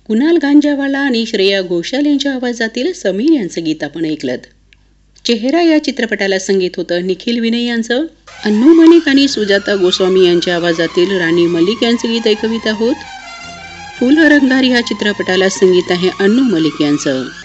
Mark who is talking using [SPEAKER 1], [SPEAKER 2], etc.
[SPEAKER 1] कुणाल गांजावाला आणि श्रेया घोषाल यांच्या आवाजातील समीर यांचं गीत आपण ऐकलं. चेहरा या चित्रपटाला संगीत होतं निखिल विनय यांचं. अन्नू मलिक आणि सुजाता गोस्वामी यांच्या आवाजातील राणी मलिक यांचं गीत ऐकवित आहोत. फुल रंगारी या चित्रपटाला संगीत आहे अन्नू मलिक यांचं.